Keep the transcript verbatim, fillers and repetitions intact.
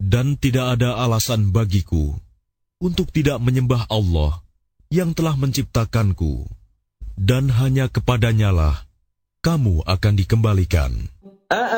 Dan tidak ada alasan bagiku untuk tidak menyembah Allah yang telah menciptakanku, dan hanya kepadanyalah kamu akan dikembalikan.